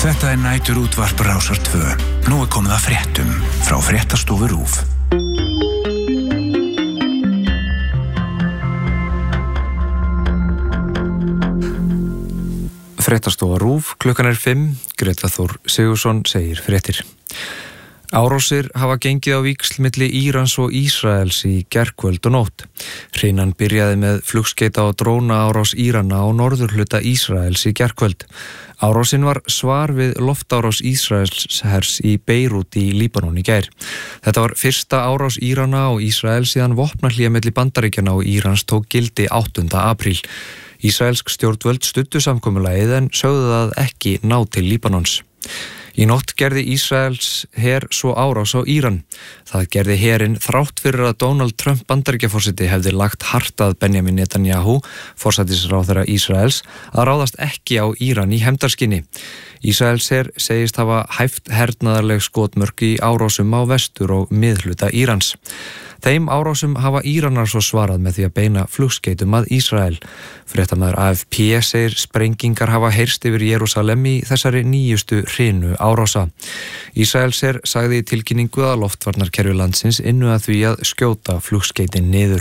Þetta nætur útvarp Rásar 2. Nú komið að fréttum frá Fréttastofu RÚV. Fréttastofa RÚV, klukkan 5, Greta Þór Sigurðsson segir fréttir. Árásir hafa gengið á víxl milli Írans og Ísraels í gærkvöld og nótt. Hrinan byrjaði með flugskeita og dróna árás Írana á norðurhluta Ísraels í gærkvöld. Árásin var svar við loftárás Ísraels hers í Beirút í Líbanon í gær. Þetta var fyrsta árás Írana og Ísraels síðan vopnahlé milli Bandaríkjanna og Írans tók gildi 8. apríl. Ísraelsk stjórnvöld studdu samkomulagið en sögðu það ekki ná til Líbanons. Í nótt gerði Ísraels her svo árás á Íran. Það gerði herinn þrátt fyrir að Donald Trump Bandaríkjaforseti hefði lagt hart að Benjamin Netanyahu, forsætisráðherra Ísraels, að ráðast ekki á Íran í hefndarskyni. Ísraels her segist hafa hæft hernaðarleg skotmörk í árásum á vestur og miðhluta Írans. Þeim árásum hafa Íranar svo svarað með því að beina flugskeytum að Ísrael. Fréttamaður AFP segir sprengingar hafa heyrst yfir Jerúsalem í þessari nýjustu hrinu árása. Ísraels her sagði í tilkynningu að loftvarnarkerfi landsins ynnu að því að skjóta flugskeytin niður.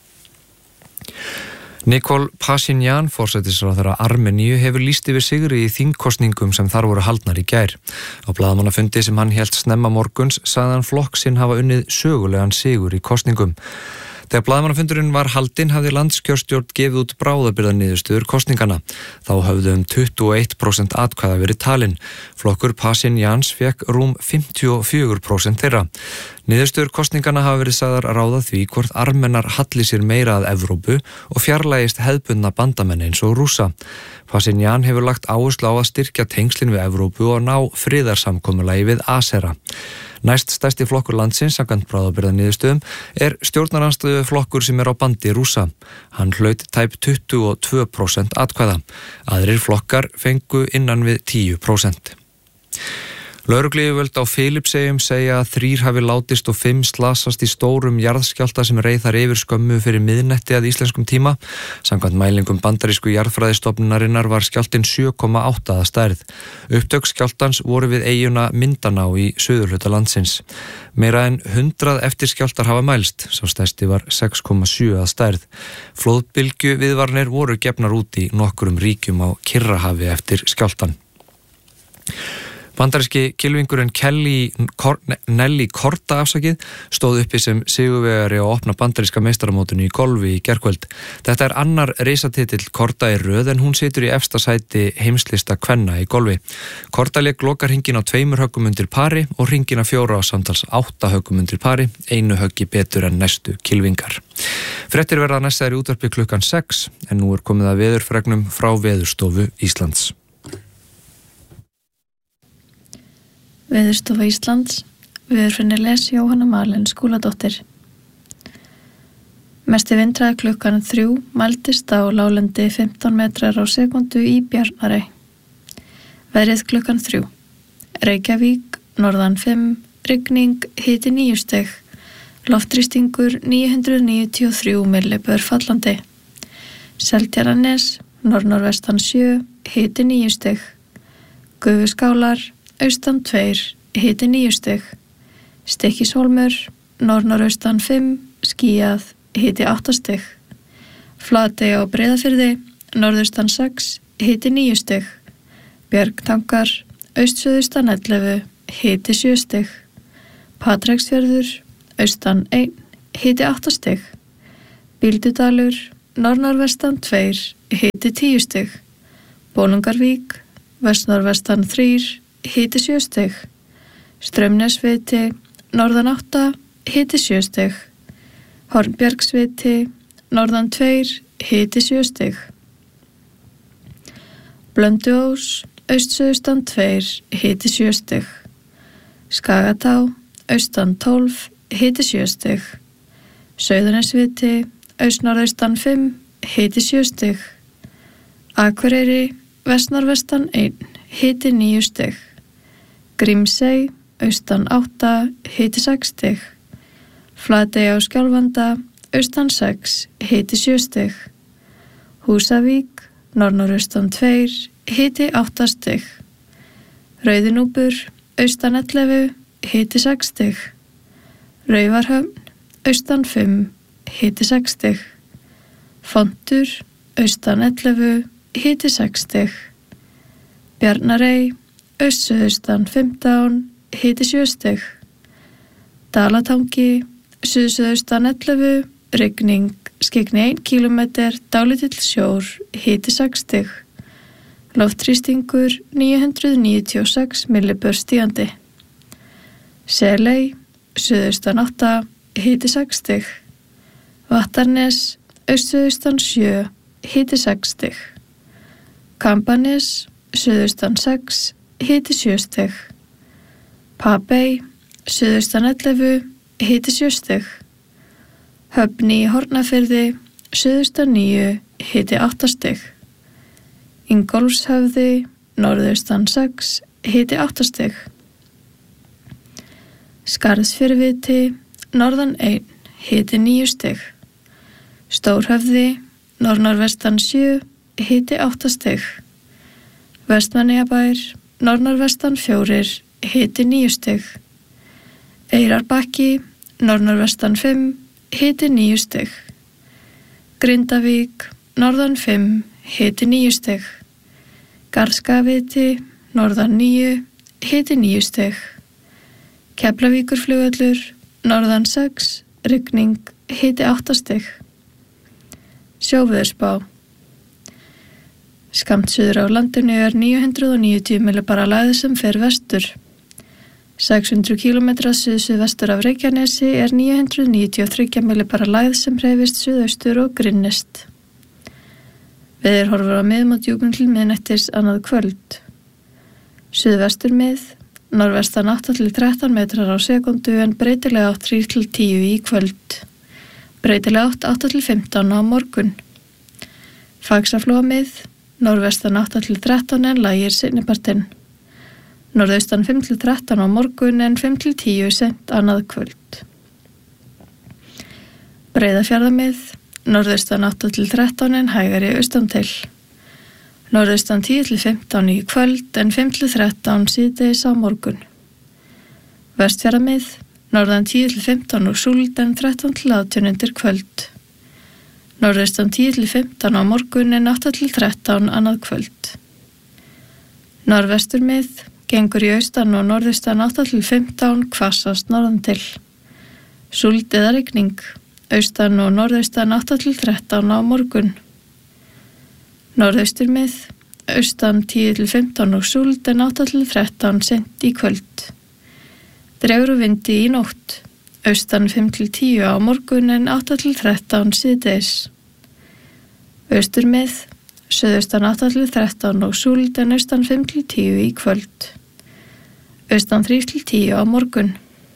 Nikol Pashinyan, forsætisráðherra Armeníu, hefur lýst yfir sigri í þingkosningum sem þar voru haldnar í gær. Á blaðamannafundi sem hann hélt snemma morguns sagði hann flokk sinn hafa unnið sögulegan sigur í kosningum. Þegar blaðamannafundurinn var haldinn hafði landskjörstjórn gefið út bráðabirgðaniðurstöður kosningana. Þá höfðu 21% atkvæða verið talin. Flokkur Pashinyans fékk rúm 54% þeirra. Niðurstöður kosningana hafa verið sagðar að ráða því hvort Armenar halli sér meira að Evrópu og fjarlægist hefðbundna bandamenn eins og Rússa. Pashinyan hefur lagt áherslu á að styrkja tengslin við Evrópu og ná friðarsamkomulagi við Asera. Næst stærsti flokkur landsins, samkvæmt bráðabirgðaniðurstöðum, stjórnarandstöðu flokkur sem á bandi Rússa. Hann hlaut tæp 22% atkvæða. Aðrir flokkar fengu innan við 10%. Lögregluyfirvöld á Filippseyjum segja að 3 hafi látist og 5 slasast í stórum jarðskjálfta sem reið þar yfir skömmu fyrir miðnetti að íslenskum tíma. Samkvæmt mælingum bandarísku jarðfræðistofnunarinnar var skjálftinn 7,8 að stærð. Upptök skjálftans voru við eyjuna Mindanao í suðurhluta landsins. Meira en 100 eftirskjálftar hafa mælst, sá stærsti var 6,7 að stærð. Flóðbylgju viðvarnir voru gefnar út í nokkrum ríkjum á Kyrrahafi eftir skjálftan. Bandaríski kylfingurinn Nelly Korda stóð uppi sem sigurvegari á opna bandaríska meistaramótinu í golfi í gærkvöld. Þetta er annar risatitill Korda í röð en hún situr í efsta sæti heimslista kvenna í golfi. Korda lék lokarhringinn á 2 höggum undir pari og hringinn á 4 á samtals 8 höggum undir pari, 1 höggi betur en næstu kylfingar. Fréttir verða næstaðir í útvarpi klukkan 6 en nú komið að veðurfregnum frá Veðurstofu Íslands. Veðurstofa Íslands, veðurfræðinni les Jóhanna Malen Skúladóttir. Mesti vindhraði klukkan 3 mældist á láglendi 15 metrar á sekundu í Bjarnarey. Veðrið klukkan 3. Reykjavík, norðan 5, rigning, hiti 9 stig, loftþrýstingur 993 millibör fallandi. Seltjarnarnes, norðnorvestan 7, hiti 9 stig. Gufuskálar, austan 2, hiti 9 stig. Stykkishólmur, norðnoraustan 5, skýjað, hiti 8 stig. Flatey á Breiðafirði, norðaustan 6, hiti 9 stig. Björgtangar, austsuðaustan 11, hiti 7 stig. Patreksfjörður, austan 1, hiti 8 stig. Bíldudalur, norðnorvestan 2, hiti 10 stig. Bolungarvík, vestnorvestan 3, hiti 7 stig. Straumnesviti, norðan 8, hiti 7 stig. Hornbjargsviti, norðan 2, hiti 7 stig. Blönduós, austsuðaustan 2, hiti 7 stig. Skagatá, austan 12, hiti 7 stig. Sauðanesviti, austnorðaustan 5, hiti 7 stig. Akureyri, vestnorvestan 1, hiti 9 stig. Grímsey, austan 8, hiti 6 stig. Flatey á Skjálfanda, austan 6, hiti 7 stig. Húsavík, norðnoraustan 2, hiti 8 stig. Rauðinúpur, austan 11, hiti 6 stig. Raufarhöfn, austan 5, hiti 6 stig. Fontur, austan 11, hiti 6 stig. Bjarnarey, austan 15, hiti 7 stig. Dalatangi, suðaustan 11, rigning, skyggni 1 kilometer, dálítill sjór, hiti 6 stig. Loftþrýstingur 996 millibör stígandi. Seley, suðaustan 8, hiti 6 stig. Vattarnes, austan 7, hiti 6 stig. Kambanes, suðaustan 6, hiti 7 stig. Papey, suðaustan 11, hiti 7 stig. Höfn í Hornafirði, suðaustan 9, hiti 8 stig. Ingólfshöfði, norðaustan 6, hiti 8 stig. Skarðsfjörðviti, norðan 1, hiti 9 stig. Stórhöfði, norðnorvestan 7, hiti 8 stig. Vestmannaeyjabær, norðnorvestan 4, hiti 9 stig. Eyrarbakki, norðnorvestan 5, hiti 9 stig. Grindavík, norðan 5, hiti 9 stig. Garðskagaviti, norðan 9, hiti 9 stig. Keflavíkurflugvöllur, norðan 6, rigning, hiti 8 stig. Sjóveðurspá. Skammt suður á landinu 990 millibara lægð sem fer vestur. 600 km suðvestur af Reykjanesi 993 millibara lægð sem hreyfist suðaustur og grynnist. Veður horfur á miðmótdjúpum til miðnættis annað kvöld. Suðvestur mið, norðvestan 8 til 13 metrar á sekundu en breytilega átt 3 til 10 í kvöld. Breytilega átt 8 til 15 á morgun. Faxaflóa mið, norðvestan 8 til 13 en lægir seinnipartinn. Norðaustan 5 til 13 á morgun en 5 til 10 seint annað kvöld. Breiðafjarðamið, norðaustan 8 til 13 en hægari austan til. Norðaustan 10 til 15 í kvöld en 5 til 13 síðdegis á morgun. Vestfjarðamið, norðan 10 til 15 og súld en 13 til 18 undir kvöld. Norðaustan 10 til 15 á morgun en 8 til 13 annað kvöld. Norðvesturmið, gengur í austan og norðaustan 8 til 15 hvassast norðan til. Súld eða rigning, austan og norðaustan 8 til 13 á morgun. Norðausturmið, austan 10 til 15 og súld en 8 til 13 seint í kvöld. Dregur úr vindi í nótt, austan 5 til 10 á morgun en 8 til 13 síðdegis. Austurmið, suðaustan 8 til 13 og súld en austan 5 til 10 í kvöld. Austan 3 til 10 á morgun.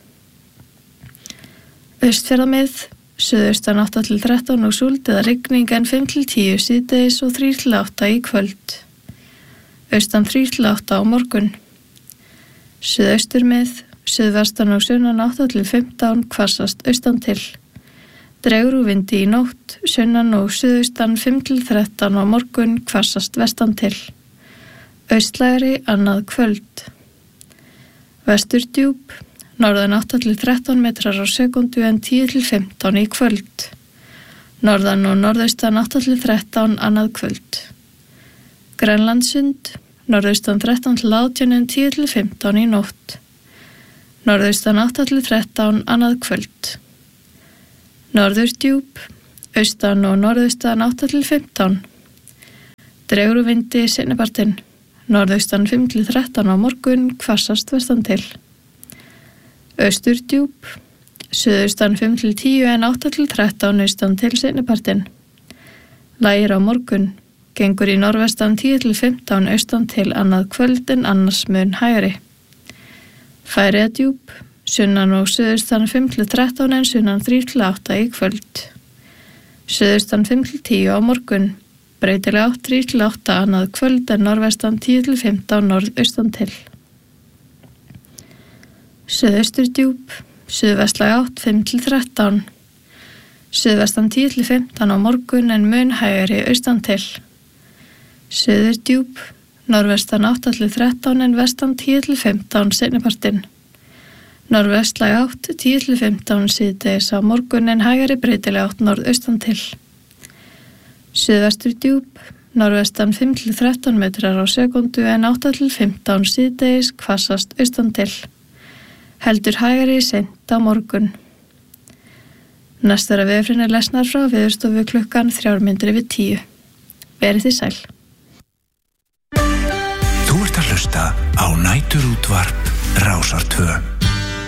Austfjarðamið, suðaustan 8 til 13 og súld eða rigning en 5 til 10 síðdegis og 3 til 8 í kvöld. Austan 3 til 8 á morgun. Suðausturmið, suðvestan og sunnan 8 til 15 hvassast austan til. Dregur úr vindi í nótt, sunnan og suðaustan 5 til 13 á morgun hvassast vestan til. Austlægari annað kvöld. Vesturdjúp, norðan 8 til 13 metrar á sekundu en 10 til 15 í kvöld. Norðan og norðaustan 8 til 13 annað kvöld. Grænlandssund, norðaustan 13 til 18 en 10 til 15 í nótt. Norðaustan 8 til 13 annað kvöld. Norðurdjúp, austan og norðaustan 8 til 15. Dregur úr vindi seinnipartinn. Norðaustan 5 til 13 á morgun hvassast vestan til. Austurdjúp, suðaustan 5 til 10 en 8 til 13 austan til seinnipartinn. Lægir á morgun, gengur í norðvestan 10 til 15 austan til annað kvöld en annars mun hægari. Færeyjadjúp, sunnan og suðaustan 5 til 13 en sunnan 3 til 8 í kvöld. Suðaustan 5 til 10 á morgun, breytilega 3 til 8 annað kvöld en norðvestan 10 til 15 norðaustan til. Suðausturdjúp, suðvestlæg 8 5 til 13. Suðvestan 10 til 15 á morgun en mun hægari austan til. Suðurdjúp, norðvestan 8-13 en vestan 10-15 seinnipartinn. Norðvestlæg átt 10-15 síðdegis á morgun en hægari breytileg átt norðaustan til. Suðvestur djúp, norðvestan 5-13 metrar á sekundu en 8-15 síðdegis hvassast austan til. Heldur hægari seint á morgun. Næstara veðurfréttir lesnar frá Veðurstofu klukkan 9:03. Verið þið sæl. Þú ert að hlusta á Næturútvarp Rásar 2.